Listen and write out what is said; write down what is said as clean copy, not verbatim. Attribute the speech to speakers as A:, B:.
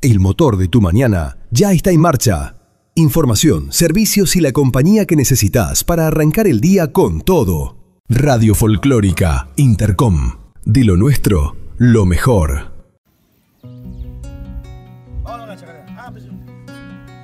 A: El motor de tu mañana ya está en marcha. Información, servicios y la compañía que necesitas para arrancar el día con todo. Radio Folclórica Intercom. De lo nuestro, lo mejor.